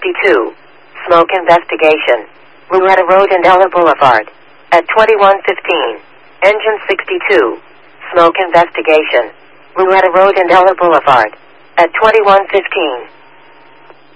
62. Smoke investigation. Roulette Road and Ella Boulevard. At 2115. Engine 62. Smoke investigation. Roulette Road and Ella Boulevard. At 2115.